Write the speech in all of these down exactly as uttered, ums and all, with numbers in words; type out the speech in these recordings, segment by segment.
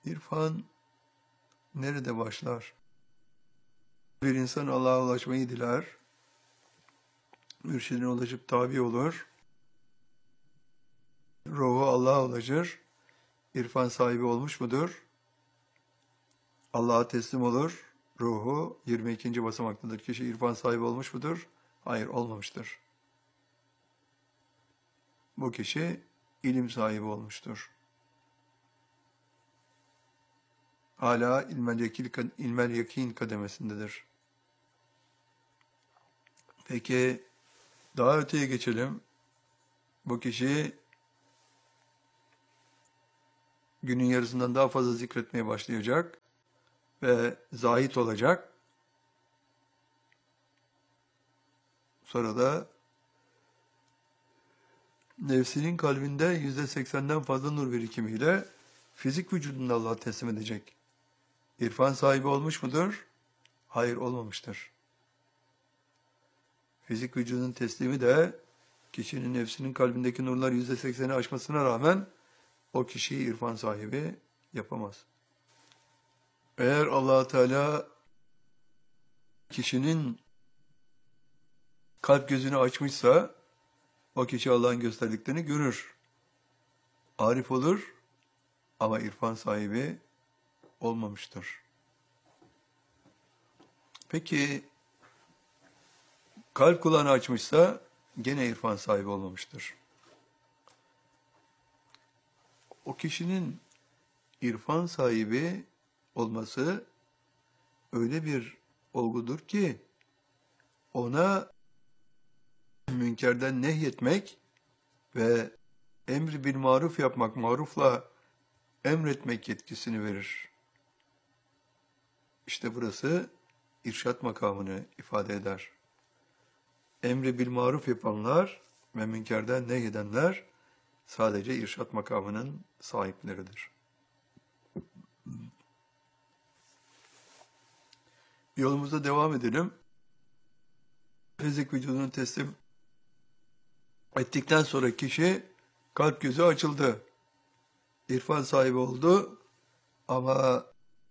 İrfan nerede başlar? Bir insan Allah'a ulaşmayı diler, mürşidine ulaşıp tabi olur, ruhu Allah'a ulaşır, irfan sahibi olmuş mudur? Allah'a teslim olur, ruhu yirmi ikinci basamaktadır. Kişi irfan sahibi olmuş mudur? Hayır, olmamıştır. Bu kişi ilim sahibi olmuştur. Hala ilmel yakil, ilmel yakin kademesindedir. Peki daha öteye geçelim. Bu kişi günün yarısından daha fazla zikretmeye başlayacak ve zahit olacak. Sonra da nefsinin kalbinde yüzde seksenden fazla nur birikimiyle fizik vücudunu Allah'a teslim edecek. İrfan sahibi olmuş mudur? Hayır, olmamıştır. Fizik vücudun teslimi de kişinin nefsinin kalbindeki nurlar yüzde sekseni aşmasına rağmen o kişiyi irfan sahibi yapamaz. Eğer Allah Teala kişinin kalp gözünü açmışsa o kişi Allah'ın gösterdiklerini görür. Arif olur ama irfan sahibi olmamıştır. Peki kalp kulağını açmışsa gene irfan sahibi olmamıştır. O kişinin irfan sahibi olması öyle bir olgudur ki ona münkerden nehyetmek ve emri bil maruf yapmak, marufla emretmek yetkisini verir. İşte burası irşat makamını ifade eder. Emri bil maruf yapanlar ve münkerden nehyedenler sadece irşat makamının sahipleridir. Yolumuza devam edelim. Fizik vücudunu teslim ettikten sonra kişi kalp gözü açıldı. İrfan sahibi oldu ama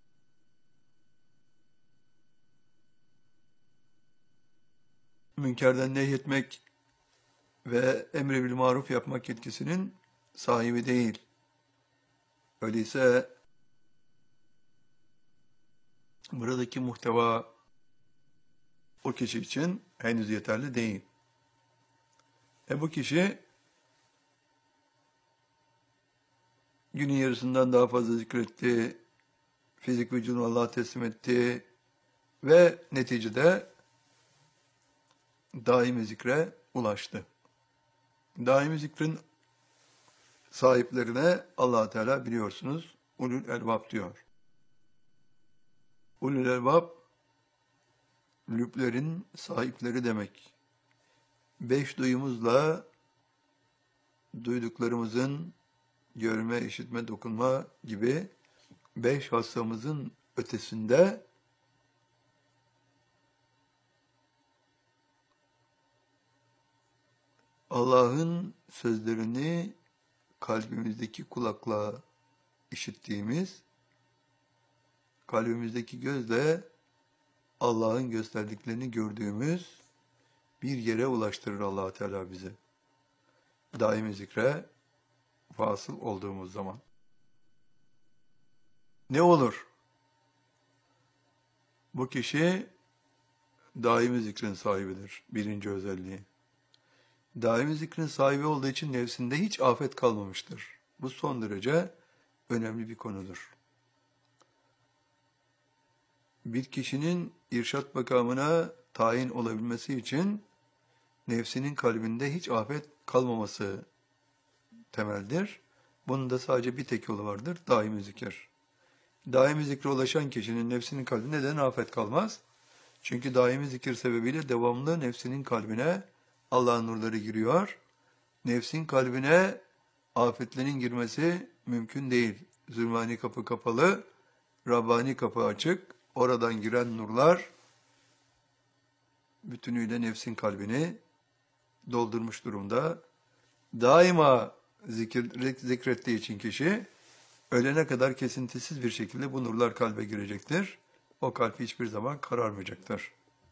münkerden nehyetmek ve emri bil maruf yapmak yetkisinin sahibi değil. Öyleyse buradaki muhteva o kişi için henüz yeterli değil. E bu kişi günün yarısından daha fazla zikretti, fizik vücudunu Allah'a teslim etti ve neticede daimi zikre ulaştı. Daimi zikrin sahiplerine Allah Teala biliyorsunuz ulul elbab diyor. Ulul elbab lüblerin sahipleri demek. Beş duyumuzla duyduklarımızın görme, işitme, dokunma gibi beş hassamızın ötesinde Allah'ın sözlerini kalbimizdeki kulakla işittiğimiz, kalbimizdeki gözle Allah'ın gösterdiklerini gördüğümüz bir yere ulaştırır Allah Teala bizi. Daimi zikre vasıl olduğumuz zaman. Ne olur? Bu kişi daimi zikrin sahibidir. Birinci özelliği. Daimi zikrin sahibi olduğu için nefsinde hiç afet kalmamıştır. Bu son derece önemli bir konudur. Bir kişinin irşat makamına tayin olabilmesi için nefsinin kalbinde hiç afet kalmaması temeldir. Bunun da sadece bir tek yolu vardır, daimi zikir. Daimi zikre ulaşan kişinin nefsinin kalbinde neden afet kalmaz? Çünkü daimi zikir sebebiyle devamlı nefsinin kalbine Allah'ın nurları giriyor. Nefsin kalbine afetlerin girmesi mümkün değil. Zulmani kapı kapalı, Rabbani kapı açık. Oradan giren nurlar bütünüyle nefsin kalbini doldurmuş durumda. Daima zikir, zikrettiği için kişi Ölene kadar kesintisiz bir şekilde bu nurlar kalbe girecektir. O kalp hiçbir zaman kararmayacaktır.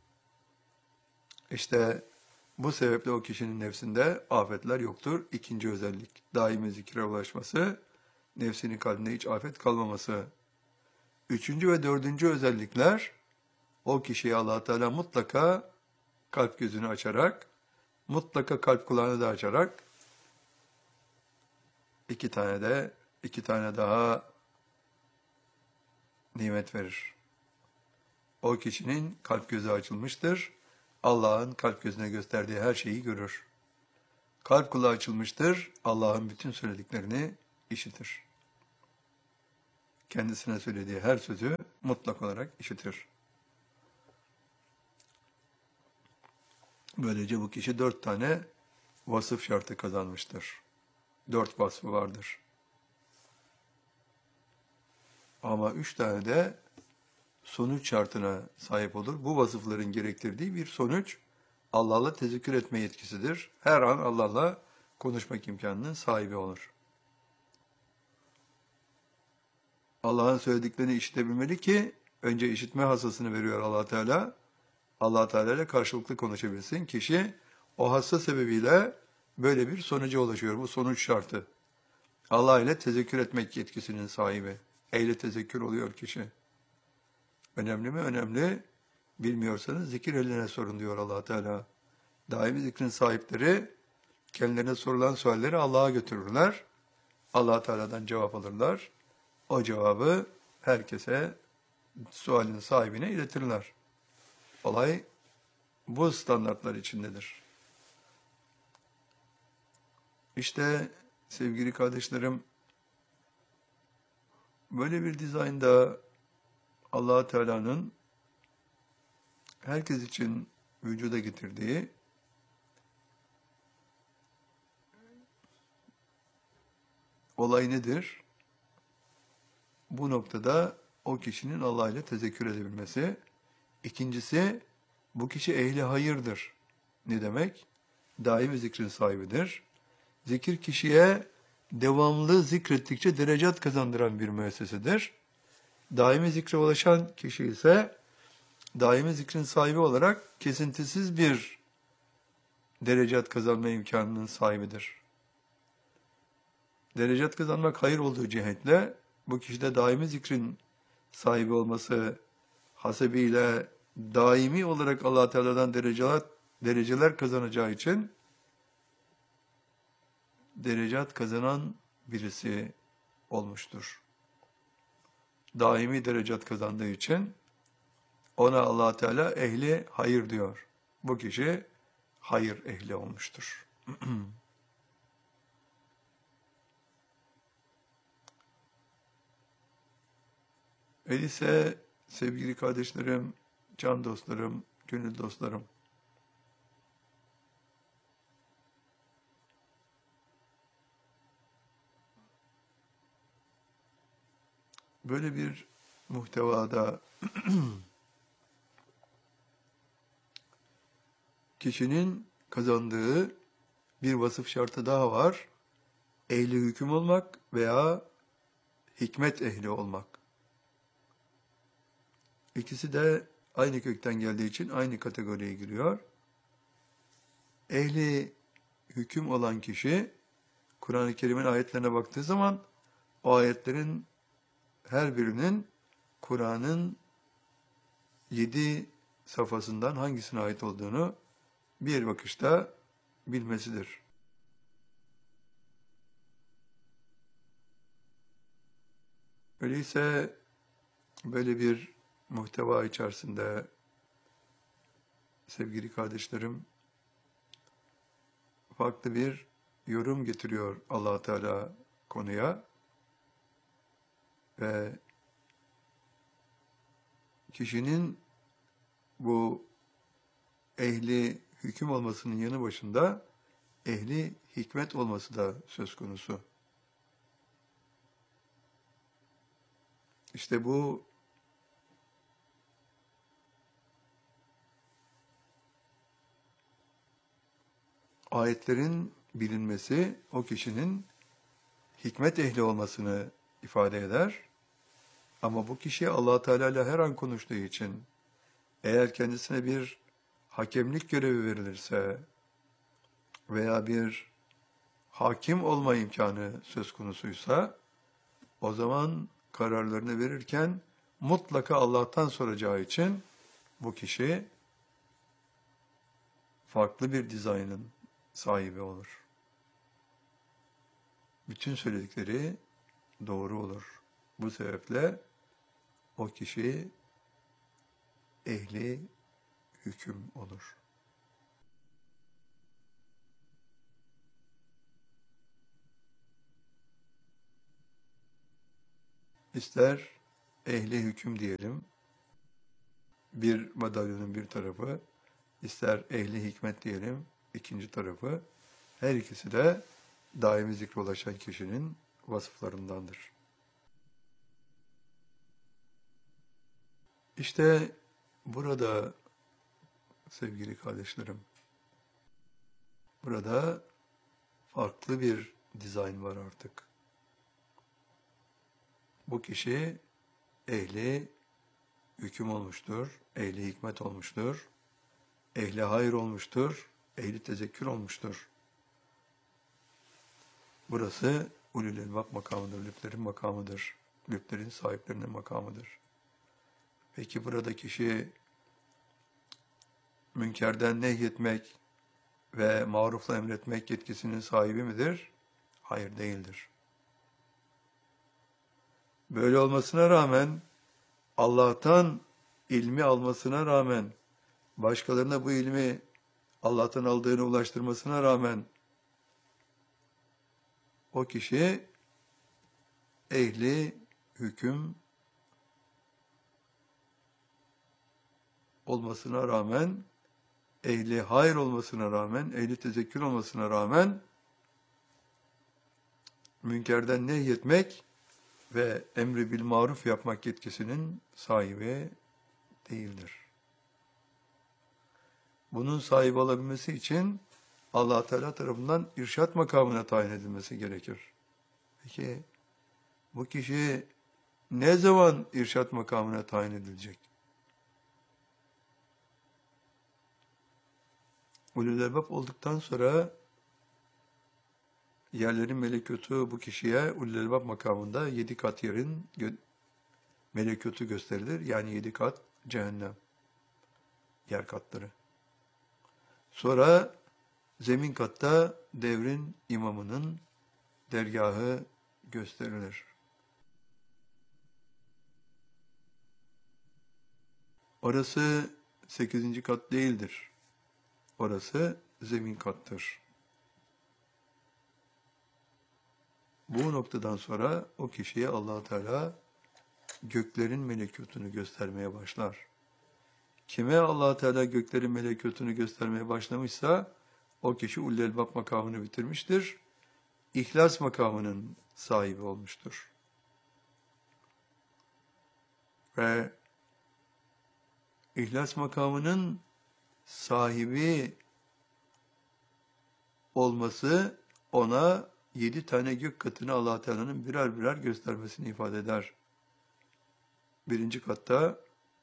İşte bu sebeple o kişinin nefsinde afetler yoktur. İkinci özellik, daimi zikre ulaşması, nefsinin kalbinde hiç afet kalmaması. Üçüncü ve dördüncü özellikler, o kişiye Allah Teala mutlaka kalp gözünü açarak, mutlaka kalp kulağını da açarak, iki tane de, iki tane daha nimet verir. O kişinin kalp gözü açılmıştır. Allah'ın kalp gözüne gösterdiği her şeyi görür. Kalp kulağı açılmıştır. Allah'ın bütün söylediklerini işitir. Kendisine söylediği her sözü mutlak olarak işitir. Böylece bu kişi dört tane vasıf şartı kazanmıştır. Dört vasfı vardır. Ama üç tane de sonuç şartına sahip olur. Bu vasıfların gerektirdiği bir sonuç, Allah'la tezekür etme yetkisidir. Her an Allah'la konuşmak imkanının sahibi olur. Allah'ın söylediklerini işitebilmeli ki, önce işitme hassasını veriyor Allah Teala. Allah Teala ile karşılıklı konuşabilsin. Kişi o hassa sebebiyle böyle bir sonuca ulaşıyor. Bu sonuç şartı. Allah ile tezekkür etmek yetkisinin sahibi. Eyle tezekkür oluyor kişi. Önemli mi? Önemli. Bilmiyorsanız zikir eline sorun diyor Allah Teala. Daimi zikrin sahipleri kendilerine sorulan sualleri Allah'a götürürler. Allah Teala'dan cevap alırlar. O cevabı herkese, sualin sahibine iletirler. Olay bu standartlar içindedir. İşte sevgili kardeşlerim, böyle bir dizaynda Allah Teala'nın herkes için vücuda getirdiği olay nedir? Bu noktada o kişinin Allah ile tezekkür edebilmesi. İkincisi, bu kişi ehli hayırdır. Ne demek? Daimi zikrin sahibidir. Zikir kişiye devamlı zikrettikçe derecat kazandıran bir müessesedir. Daimi zikre ulaşan kişi ise daimi zikrin sahibi olarak kesintisiz bir derecat kazanma imkanının sahibidir. Derecat kazanmak hayır olduğu cihetle bu kişide daimi zikrin sahibi olması hasebiyle daimi olarak Allah Teala'dan dereceler, dereceler kazanacağı için derecat kazanan birisi olmuştur. Daimi derecat kazandığı için ona Allah Teala ehli hayır diyor. Bu kişi hayır ehli olmuştur. Öyleyse sevgili kardeşlerim, can dostlarım, gönül dostlarım, böyle bir muhtevada kişinin kazandığı bir vasıf şartı daha var. Ehli hüküm olmak veya hikmet ehli olmak. İkisi de aynı kökten geldiği için aynı kategoriye giriyor. Ehli hüküm olan kişi, Kur'an-ı Kerim'in ayetlerine baktığı zaman o ayetlerin her birinin Kur'an'ın yedi safhasından hangisine ait olduğunu bir bakışta bilmesidir. Öyleyse böyle bir muhteva içerisinde sevgili kardeşlerim, farklı bir yorum getiriyor Allah Teala konuya ve kişinin bu ehli hüküm olmasının yanı başında ehli hikmet olması da söz konusu. İşte bu ayetlerin bilinmesi o kişinin hikmet ehli olmasını ifade eder. Ama bu kişi Allah Teala ile her an konuştuğu için eğer kendisine bir hakemlik görevi verilirse veya bir hakim olma imkanı söz konusuysa o zaman kararlarını verirken mutlaka Allah'tan soracağı için bu kişi farklı bir dizaynın sahibi olur. Bütün söyledikleri doğru olur. Bu sebeple o kişi ehli hüküm olur. İster ehli hüküm diyelim, bir madalyonun bir tarafı, ister ehli hikmet diyelim, ikinci tarafı, her ikisi de daimi zikre ulaşan kişinin vasıflarındandır. İşte burada sevgili kardeşlerim, burada farklı bir dizayn var artık. Bu kişi ehli hüküm olmuştur, ehli hikmet olmuştur, ehli hayır olmuştur, ehli tezekkür olmuştur. Burası ulul elbab makamıdır, lütflerin makamıdır, lütflerin sahiplerinin makamıdır. Peki burada kişi münkerden nehyetmek ve marufla emretmek yetkisinin sahibi midir? Hayır, değildir. Böyle olmasına rağmen, Allah'tan ilmi almasına rağmen, başkalarına bu ilmi Allah'tan aldığını ulaştırmasına rağmen, o kişi ehli hüküm olmasına rağmen, ehli hayır olmasına rağmen, ehli tezekkür olmasına rağmen, münkerden nehyetmek ve emri bil maruf yapmak yetkisinin sahibi değildir. Bunun sahibi olabilmesi için Allah Teala tarafından irşat makamına tayin edilmesi gerekir. Peki bu kişi ne zaman irşat makamına tayin edilecek? Ulul elbab olduktan sonra yerlerin melekutu bu kişiye ulul elbab makamında yedi kat yerin gö- melekutu gösterilir. Yani yedi kat cehennem yer katları. Sonra zemin katta devrin imamının dergahı gösterilir. Orası sekizinci kat değildir. Orası zemin kattır. Bu noktadan sonra o kişiye Allah Teala göklerin melekutunu göstermeye başlar. Kime Allah Teala göklerin melekutunu göstermeye başlamışsa o kişi ulul elbab makamını bitirmiştir. İhlas makamının sahibi olmuştur. Ve İhlas makamının sahibi olması ona yedi tane gök katını Allah Teala'nın birer birer göstermesini ifade eder. Birinci katta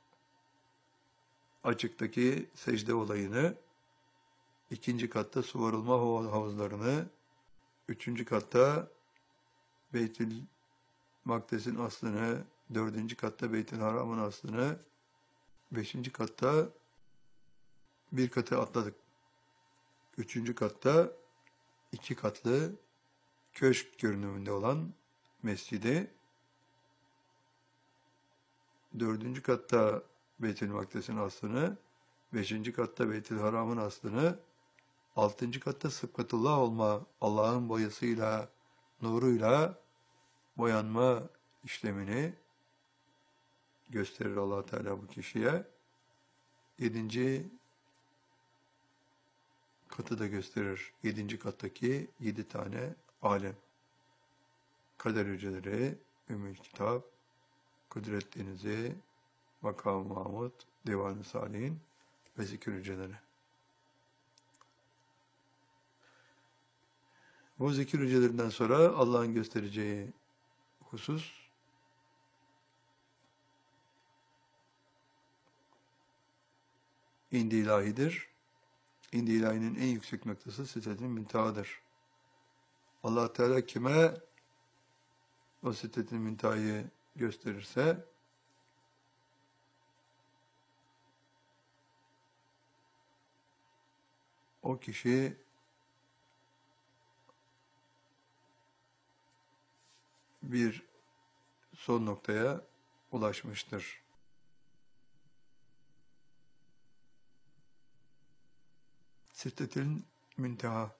açıktaki secde olayını, ikinci katta su varılma havuzlarını, üçüncü katta Beytül Makdes'in aslını, dördüncü katta Beytül Haram'ın aslını, beşinci katta bir katı atladık. Üçüncü katta iki katlı köşk görünümünde olan mescidi, dördüncü katta Beytül Makdes'in aslını, beşinci katta Beytül Haram'ın aslını, altıncı katta sıfkatullah olma, Allah'ın boyasıyla, nuruyla boyanma işlemini gösterir Allah Teala bu kişiye. Yedinci katı da gösterir. Yedinci kattaki yedi tane alem. Kader hücreleri, Ümmül Kitap, Kudret Denizi, Makam-ı Mahmud, Divan-ı Salihin ve zikir hücreleri. Bu zikir hücrelerinden sonra Allah'ın göstereceği husus İndi ilahidir. İndi ilahinin en yüksek noktası Sidret-i Münteha'dır. Allah Teala kime o Sidret-i Münteha'yı gösterirse o kişi bir son noktaya ulaşmıştır. Sidret-i Münteha.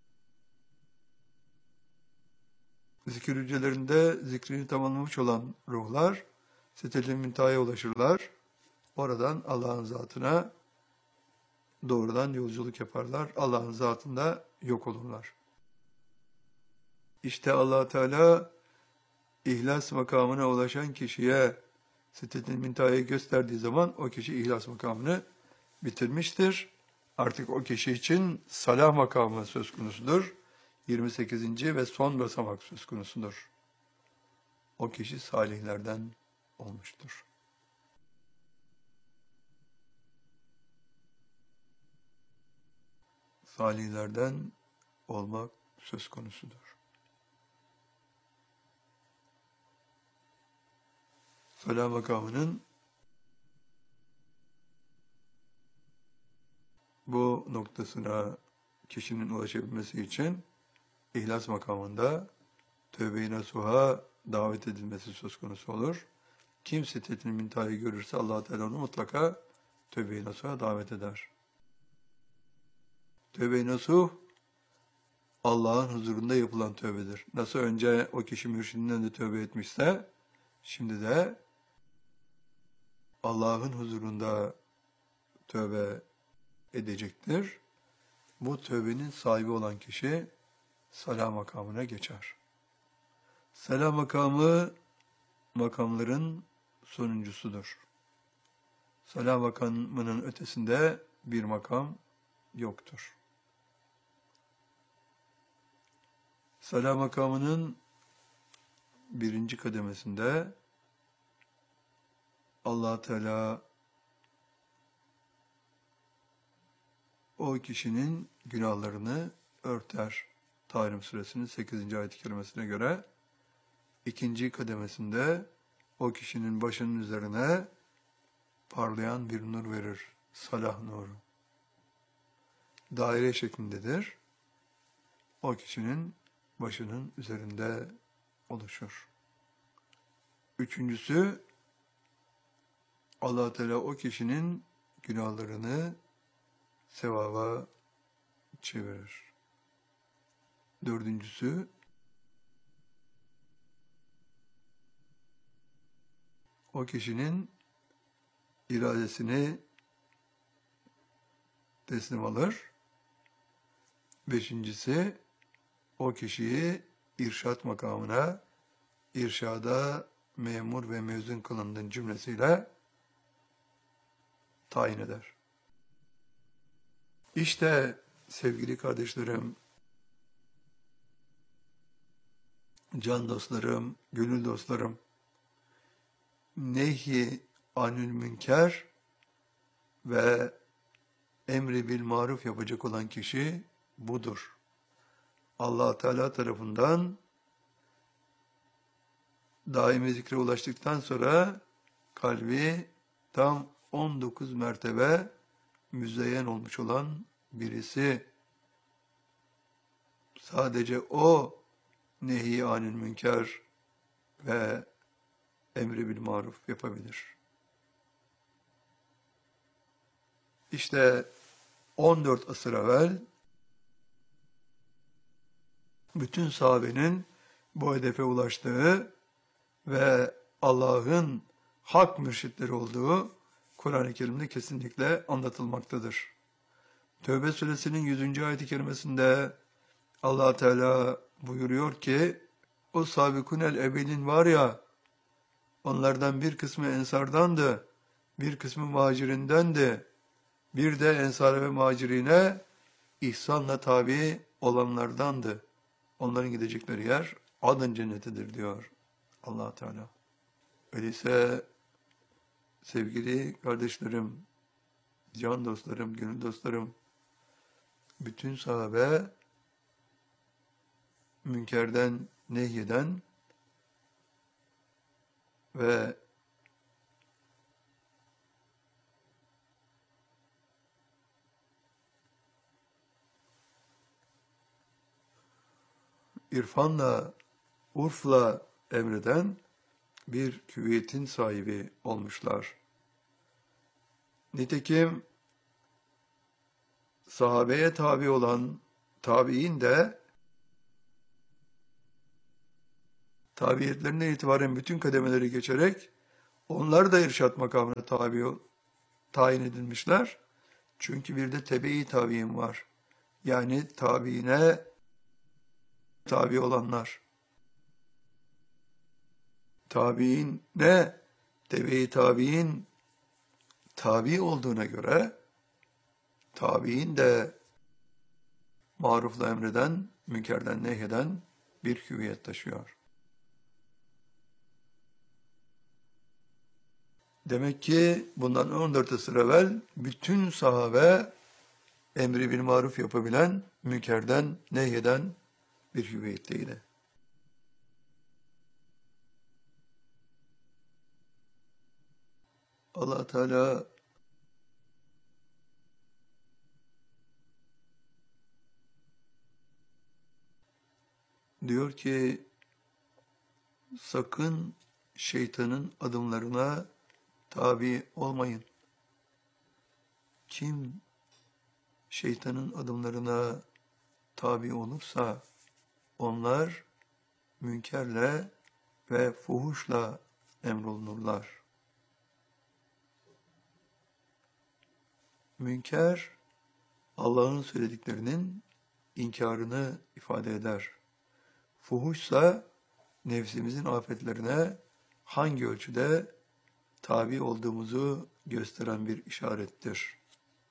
Zikir hücrelerinde zikrini tamamlamış olan ruhlar Sidret-i Münteha'ya ulaşırlar. Oradan Allah'ın zatına doğrudan yolculuk yaparlar. Allah'ın zatında yok olurlar. İşte Allah Teala İhlas makamına ulaşan kişiye Sidret-i Münteha'yı gösterdiği zaman o kişi ihlas makamını bitirmiştir. Artık o kişi için salah makamı söz konusudur. yirmi sekizinci ve son basamak söz konusudur. O kişi salihlerden olmuştur. Salihlerden olmak söz konusudur. Salah makamının bu noktasına kişinin ulaşabilmesi için İhlas makamında tövbe-i nasuha davet edilmesi söz konusu olur. Kim Sidret-i Münteha'yı görürse Allah Teala onu mutlaka tövbe-i nasuha davet eder. Tövbe-i nasuh Allah'ın huzurunda yapılan tövbedir. Nasıl önce o kişi mürşidinden de tövbe etmişse, şimdi de Allah'ın huzurunda tövbe edecektir. Bu tövbenin sahibi olan kişi salah makamına geçer. Salah makamı makamların sonuncusudur. Salah makamının ötesinde bir makam yoktur. Salah makamının birinci kademesinde Allah Teala o kişinin günahlarını örter. Tahrim Suresinin sekizinci ayet-i kerimesine göre ikinci kademesinde o kişinin başının üzerine parlayan bir nur verir. Salah nuru. Daire şeklindedir. O kişinin başının üzerinde oluşur. Üçüncüsü, Allah Teala o kişinin günahlarını sevaba çevirir. Dördüncüsü, o kişinin iradesini teslim alır. Beşincisi, o kişiyi irşat makamına, irşada memur ve mezun kılındığın cümlesiyle tayin eder. İşte sevgili kardeşlerim, can dostlarım, gönül dostlarım, nehi anül münker ve emri bil maruf yapacak olan kişi budur. Allah Teala tarafından daimi zikre ulaştıktan sonra kalbi tam on dokuz mertebe müzeyyen olmuş olan birisi sadece o nehi anil münker ve emri bil maruf yapabilir. İşte on dört asır evvel bütün sahabenin bu hedefe ulaştığı ve Allah'ın hak mürşitleri olduğu Kur'an-ı Kerim'de kesinlikle anlatılmaktadır. Tevbe suresinin yüzüncü ayet-i kerimesinde Allah Teala buyuruyor ki, o sabikunel ebelin var ya, onlardan bir kısmı ensardandı, bir kısmı muhacirindendi, bir de ensar ve muhacirine ihsanla tabi olanlardandı. Onların gidecekleri yer Adın cennetidir diyor Allah Teala. Öyleyse sevgili kardeşlerim, can dostlarım, gönül dostlarım, bütün sahabe münkerden nehyeden ve irfanla, urfla emreden bir küviyetin sahibi olmuşlar. Nitekim sahabeye tabi olan tabi'in de tabiiyetlerinden itibaren bütün kademeleri geçerek onlar da irşat makamına tabi tayin edilmişler. Çünkü bir de tebe-i tabi'in var. Yani tabiine tabi olanlar. Tabi'in ne? Tebe-i tabi'in tabi olduğuna göre tabi'in de marufla emreden, münkerden nehyeden bir hüviyet taşıyor. Demek ki bundan on dört asır evvel bütün sahabe emri bil maruf yapabilen, münkerden nehyeden bir hüviyetteydi. Allah Teala diyor ki sakın şeytanın adımlarına tabi olmayın. Kim şeytanın adımlarına tabi olursa onlar münkerle ve fuhuşla emrolunurlar. Münker, Allah'ın söylediklerinin inkarını ifade eder. Fuhuşsa nefsimizin afetlerine hangi ölçüde tabi olduğumuzu gösteren bir işarettir.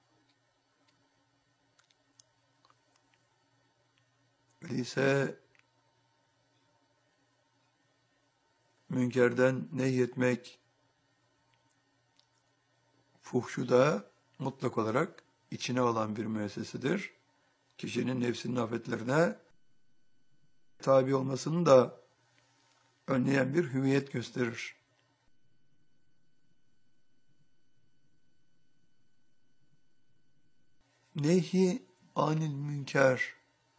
Öyleyse münkerden nehyetmek, fuhşu da mutlak olarak içine alan bir müessesedir. Kişinin nefsinin afetlerine tabi olmasını da önleyen bir hüviyet gösterir. Nehi anil münker,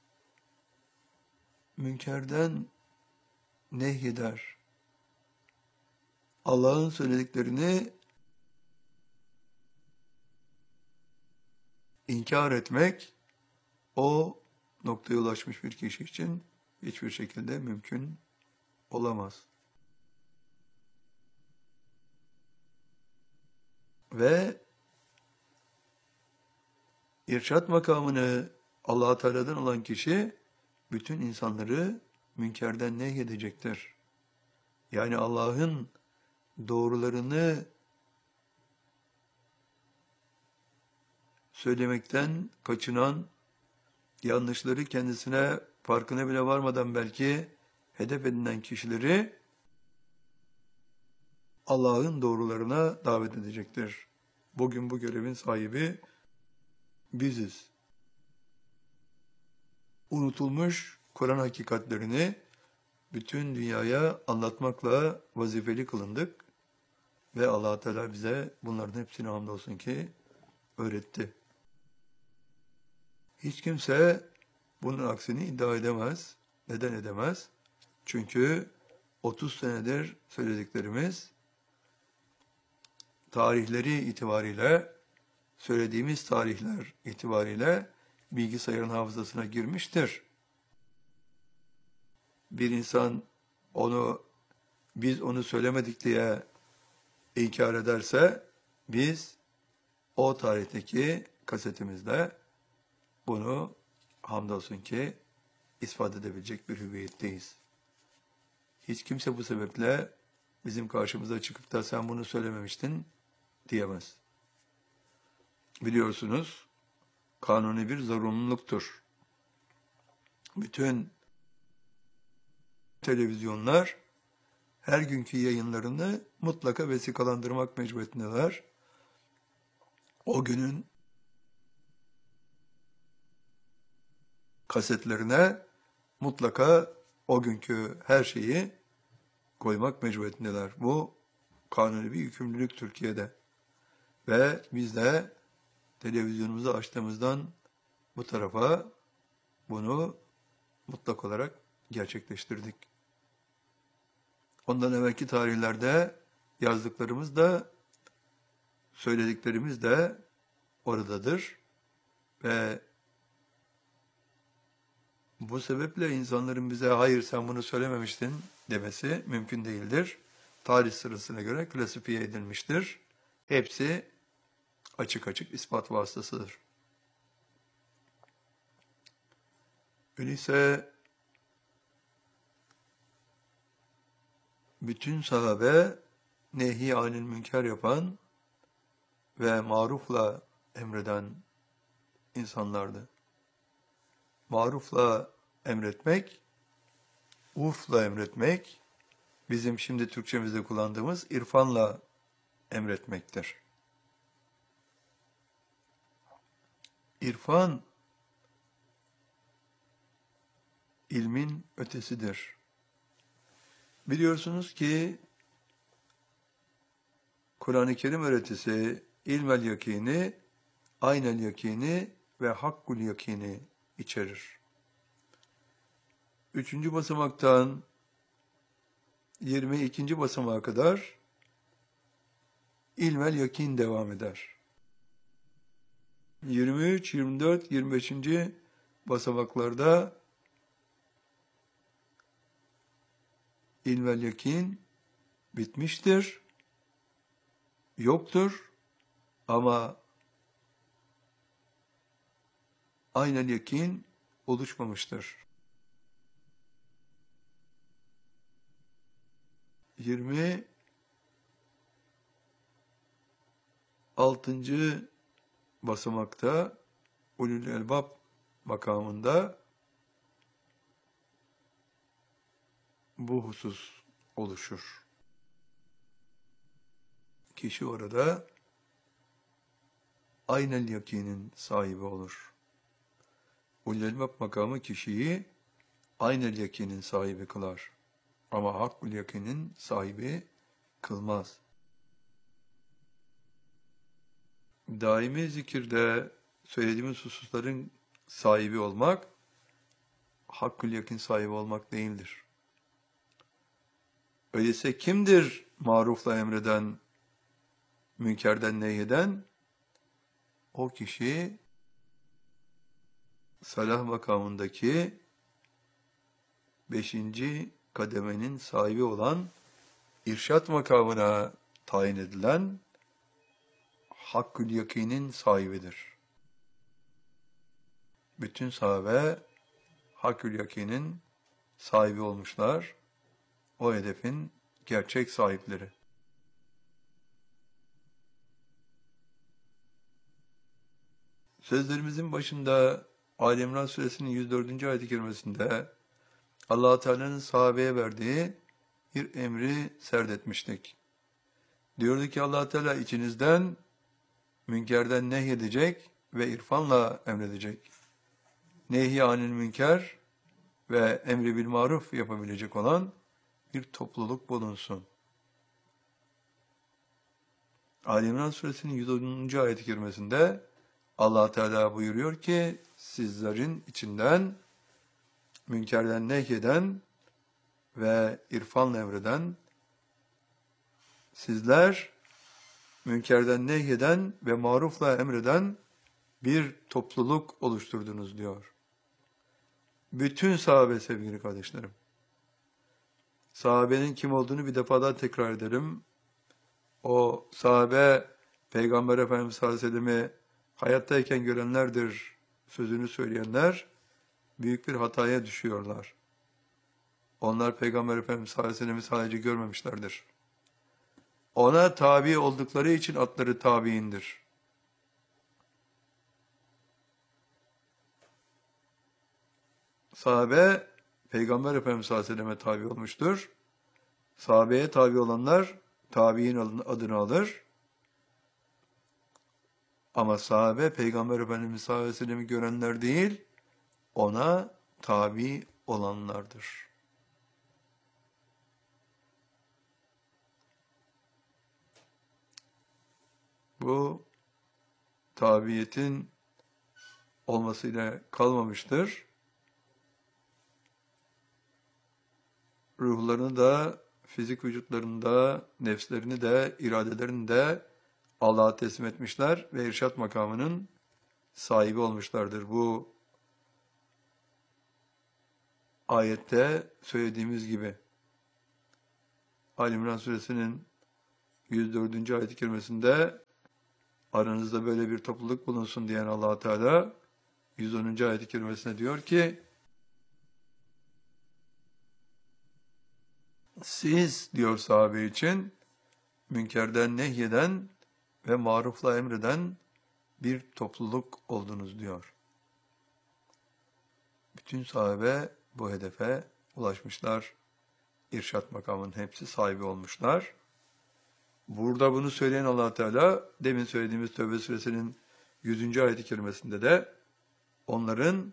münkerden nehyeder. Allah'ın söylediklerini inkar etmek, o noktaya ulaşmış bir kişi için hiçbir şekilde mümkün olamaz. Ve irşat makamını Allah-u Teala'dan alan kişi bütün insanları münkerden nehyedecektir. Yani Allah'ın doğrularını söylemekten kaçınan, yanlışları kendisine farkına bile varmadan belki hedef edinen kişileri Allah'ın doğrularına davet edecektir. Bugün bu görevin sahibi biziz. Unutulmuş Kur'an hakikatlerini bütün dünyaya anlatmakla vazifeli kılındık ve Allah Teala bize bunların hepsini hamdolsun ki öğretti. Hiç kimse bunun aksini iddia edemez. Neden edemez? Çünkü otuz senedir söylediklerimiz tarihleri itibariyle, söylediğimiz tarihler itibariyle bilgisayarın hafızasına girmiştir. Bir insan onu, biz onu söylemedik diye inkar ederse, biz o tarihteki kasetimizde bunu hamdolsun ki ispat edebilecek bir hüviyetteyiz. Hiç kimse bu sebeple bizim karşımıza çıkıp da sen bunu söylememiştin diyemez. Biliyorsunuz, kanuni bir zorunluluktur. Bütün televizyonlar her günkü yayınlarını mutlaka vesikalandırmak mecburiyetindeler. O günün kasetlerine mutlaka o günkü her şeyi koymak mecburiyetindeler. Bu kanuni bir yükümlülük Türkiye'de. Ve biz de televizyonumuzu açtığımızdan bu tarafa bunu mutlak olarak gerçekleştirdik. Ondan evvelki tarihlerde yazdıklarımız da, söylediklerimiz de oradadır. Ve bu sebeple insanların bize hayır sen bunu söylememiştin demesi mümkün değildir. Tarih sırasına göre klasifiye edilmiştir. Hepsi açık açık ispat vasıtasıdır. Öyleyse bütün sahabe nehy-i anil münker yapan ve marufla emreden insanlardı. Marufla emretmek, urfla emretmek, bizim şimdi Türkçemizde kullandığımız irfanla emretmektir. İrfan, ilmin ötesidir. Biliyorsunuz ki Kur'an-ı Kerim öğretisi ilmel yakini, aynel yakini ve hakkul yakini içerir. Üçüncü basamaktan yirmi ikinci basamağa kadar ilmel yakin devam eder. yirmi üç, yirmi dört, yirmi beşinci basamaklarda ilmel yakin bitmiştir, yoktur ama aynel yakin oluşmamıştır. yirmi altıncı basamakta ulul elbab makamında bu husus oluşur. Kişi orada aynel yakinin sahibi olur. Ulul elbab makamı kişiyi aynel yakinin sahibi kılar. Ama hakkul yakinin sahibi kılmaz. Daimi zikirde söylediğimiz hususların sahibi olmak, hakkul yakin sahibi olmak değildir. Öyleyse kimdir marufla emreden, münkerden nehyeden? O kişi salah makamındaki beşinci kademenin sahibi olan irşat makamına tayin edilen hakkul yakinin sahibidir. Bütün sahabe hakkul yakinin sahibi olmuşlar. O hedefin gerçek sahipleri. Sözlerimizin başında Ali İmran Suresinin yüz dördüncü ayet-i kerimesinde Allah-u Teala'nın sahabeye verdiği bir emri serdetmiştik. Diyordu ki Allah-u Teala içinizden münkerden nehyedecek ve irfanla emredecek. Nehy-i anil münker ve emri bil maruf yapabilecek olan bir topluluk bulunsun. Ali İmran Suresinin yüz onuncu ayet-i kerimesinde Allah Teala buyuruyor ki sizlerin içinden münkerden nehyeden ve irfanla emreden, sizler münkerden nehyeden ve marufla emreden bir topluluk oluşturdunuz diyor. Bütün sahabe sevgili kardeşlerim. Sahabenin kim olduğunu bir defa daha tekrar edelim. O sahabe Peygamber Efendimiz sallallahu aleyhi ve sellem'i hayattayken görenlerdir sözünü söyleyenler büyük bir hataya düşüyorlar. Onlar Peygamber Efendimiz sallallahu aleyhi ve sellem'i sadece görmemişlerdir. Ona tabi oldukları için adları tabiindir. Sahabe Peygamber Efendimiz sallallahu aleyhi ve selleme tabi olmuştur. Sahabeye tabi olanlar tabi'in adını alır. Ama sahabe Peygamber Efendimiz sallallahu aleyhi ve sellem'i görenler değil, ona tabi olanlardır. Bu tabiiyetin olmasıyla kalmamıştır. Ruhlarını da, fizik vücutlarında, nefslerini de, iradelerini de Allah'a teslim etmişler ve irşat makamının sahibi olmuşlardır. Bu ayette söylediğimiz gibi Ali İmran suresinin yüz dördüncü ayet-i kerimesinde aranızda böyle bir topluluk bulunsun diyen Allah Teala yüz onuncu ayet-i kerimesinde diyor ki siz diyor sahabe için münkerden nehyeden ve marufla emreden bir topluluk oldunuz diyor. Bütün sahabe bu hedefe ulaşmışlar. İrşat makamının hepsi sahibi olmuşlar. Burada bunu söyleyen Allah Teala demin söylediğimiz Tevbe suresinin yüzüncü ayet-i kerimesinde de onların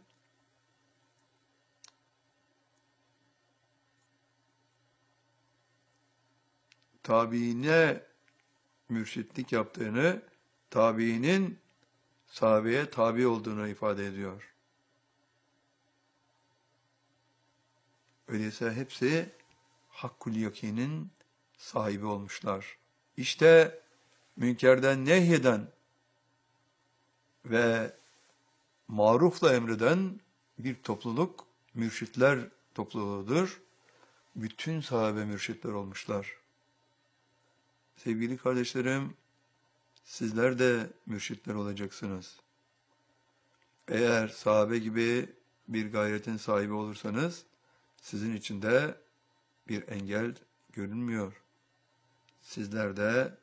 tabiine mürşitlik yaptığını, tabiinin sahabeye tabi olduğunu ifade ediyor. Öyleyse hepsi hakkul yakinin sahibi olmuşlar. İşte münkerden nehyeden ve marufla emreden bir topluluk mürşitler topluluğudur. Bütün sahabe mürşitler olmuşlar. Sevgili kardeşlerim, sizler de mürşitler olacaksınız. Eğer sahabe gibi bir gayretin sahibi olursanız, sizin için de bir engel görünmüyor. Sizler de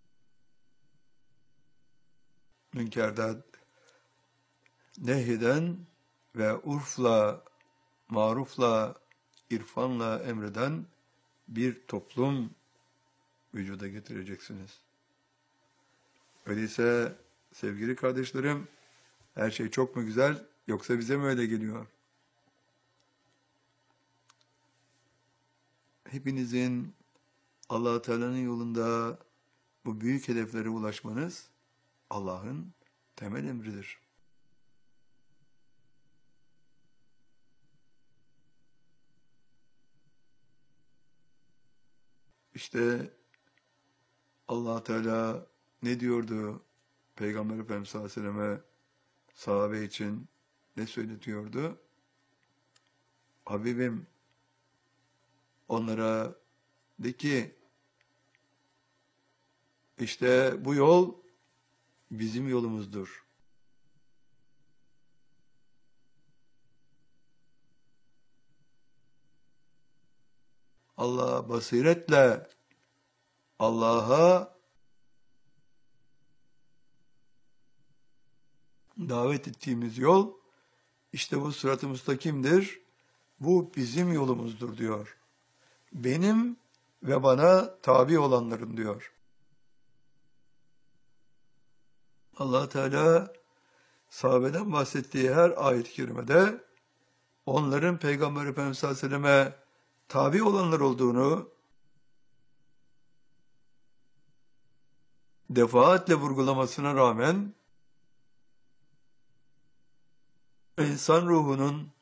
münkerden nehyeden ve urfla, marufla, irfanla emreden bir toplum vücuda getireceksiniz. Öyleyse sevgili kardeşlerim, her şey çok mu güzel yoksa bize mi öyle geliyor? Hepinizin Allah Teala'nın yolunda bu büyük hedeflere ulaşmanız Allah'ın temel emridir. İşte Allah Teala ne diyordu Peygamber Efendimiz sallallahu aleyhi ve selleme, sahabe için ne söyletiyordu? Habibim onlara de ki işte bu yol bizim yolumuzdur. Allah'a basiretle Allah'a davet ettiğimiz yol işte bu sırat-ı müstakimdir. Bu bizim yolumuzdur diyor. Benim ve bana tabi olanların diyor. Allah Teala sahabeden bahsettiği her ayet-i kerimede onların Peygamber Efendimiz sallallahu aleyhi ve selleme tabi olanlar olduğunu defaatle vurgulamasına rağmen insan ruhunun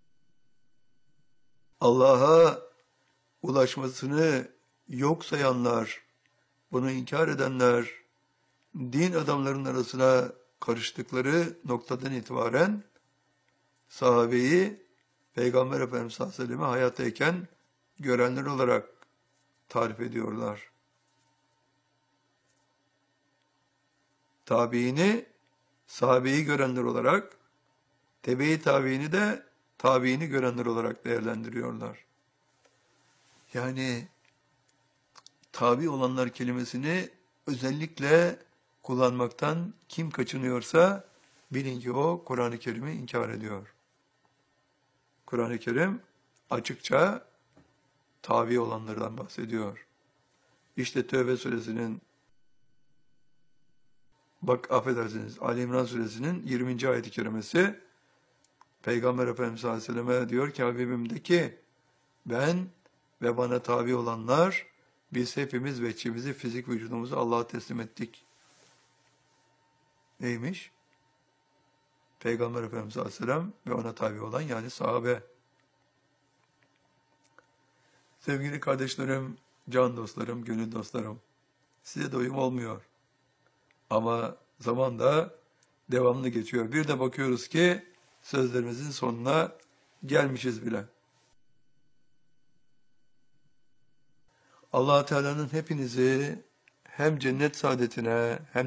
Allah'a ulaşmasını yok sayanlar, bunu inkar edenler, din adamlarının arasına karıştıkları noktadan itibaren sahabeyi Peygamber Efendimiz sallallahu aleyhi ve sellem'i hayattayken görenler olarak tarif ediyorlar. Tabiini, sahabeyi görenler olarak, tebe-i tabiini de tabiini görenler olarak değerlendiriyorlar. Yani tabi olanlar kelimesini özellikle kullanmaktan kim kaçınıyorsa bilin ki o Kur'an-ı Kerim'i inkar ediyor. Kur'an-ı Kerim açıkça tabi olanlardan bahsediyor. İşte Tevbe suresinin, bak affedersiniz, Ali İmran suresinin yirminci ayet-i kerimesi, Peygamber Efendimiz sallallahu aleyhi ve selleme diyor ki, Habibim de ki, ben ve bana tabi olanlar, biz hepimiz veçimizi, fizik vücudumuzu Allah'a teslim ettik. Neymiş? Peygamber Efendimiz sallallahu aleyhi ve sellem ve ona tabi olan, yani sahabe. Sevgili kardeşlerim, can dostlarım, gönül dostlarım, size doyum olmuyor. Ama zaman da devamlı geçiyor. Bir de bakıyoruz ki sözlerimizin sonuna gelmişiz bile. Allah Teala'nın hepinizi hem cennet saadetine hem